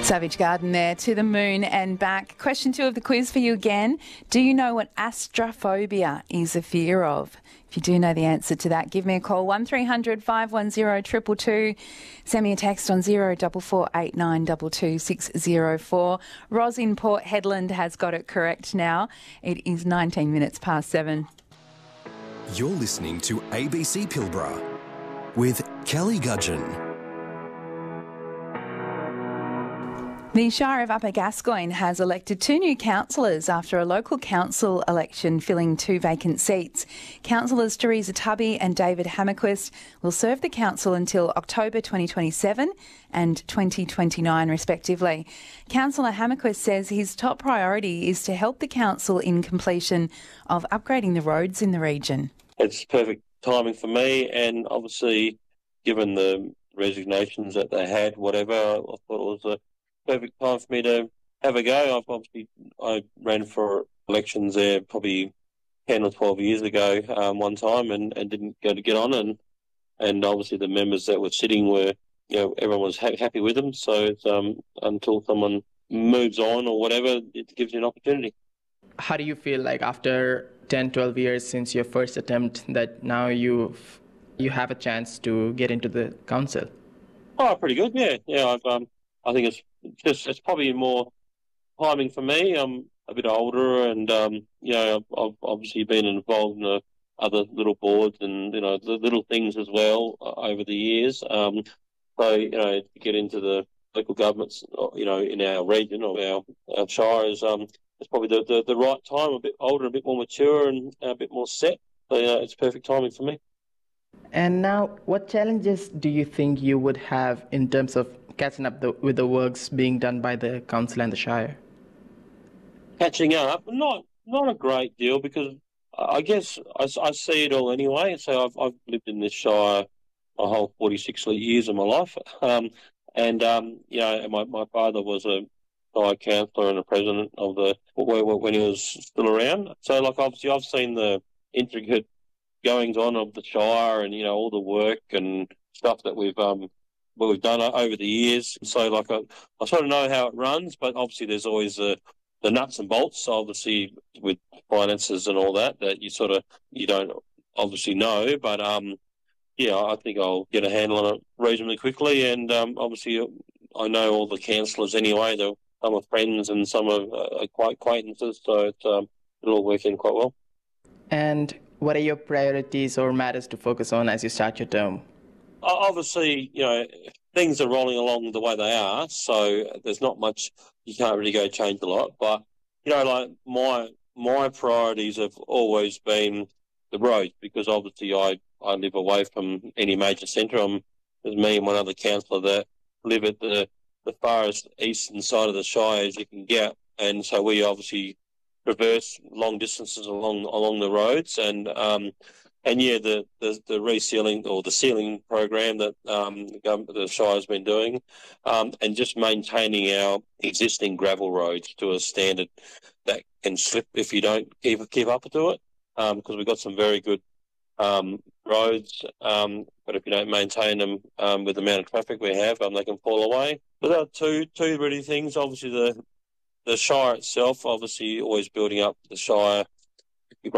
Savage Garden there, To the Moon and Back. Question 2 of the quiz for you again. Do you know what astrophobia is a fear of? If you do know the answer to that, give me a call, 1300 510 222. Send me a text on 0448 604. Ros in Port Hedland has got it correct now. It is 19 minutes past 7. You're listening to ABC Pilbara with Kelly Gudgeon. The Shire of Upper Gascoyne has elected 2 new councillors after a local council election filling 2 vacant seats. Councillors Teresa Tubby and David Hammerquist will serve the council until October 2027 and 2029 respectively. Councillor Hammerquist says his top priority is to help the council in completion of upgrading the roads in the region. It's perfect timing for me, and obviously given the resignations that they had, whatever, I thought it was a perfect time for me to have a go. I ran for elections there probably 10 or 12 years ago one time and didn't get on, and obviously the members that were sitting were, everyone was happy with them, so it's, until someone moves on or whatever, it gives you an opportunity. How do you feel like after 10, 12 years since your first attempt that now you have a chance to get into the council? Oh, pretty good, yeah. I think it's probably more timing for me. I'm a bit older, and I've obviously been involved in the other little boards and the little things as well over the years. So to get into the local governments, in our region or our shire is it's probably the right time. A bit older, a bit more mature, and a bit more set. So it's perfect timing for me. And now, what challenges do you think you would have in terms of catching up with the works being done by the council and the shire? Catching up, not a great deal, because I guess I see it all anyway. So I've lived in this shire my whole 46 years of my life, and my father was a shire councillor and a president of when he was still around. So obviously I've seen the intricate goings on of the shire and all the work and stuff that we've done over the years. So I sort of know how it runs, but obviously there's always the nuts and bolts, obviously with finances and all that you don't obviously know. But I think I'll get a handle on it reasonably quickly. And obviously I know all the councillors anyway. Some are friends and some are quite acquaintances, so it'll all work in quite well. And what are your priorities or matters to focus on as you start your term? Obviously, things are rolling along the way they are, so there's not much, you can't really go change a lot. But, my priorities have always been the roads, because obviously I live away from any major centre. There's me and one other councillor that live at the farthest eastern side of the shire as you can get, and so we obviously traverse long distances along the roads, and the resealing or the sealing program that the Shire's been doing, and just maintaining our existing gravel roads to a standard that can slip if you don't keep up to it, because we've got some very good roads, but if you don't maintain them with the amount of traffic we have, they can fall away. But there are two really things. Obviously the Shire itself, obviously always building up the Shire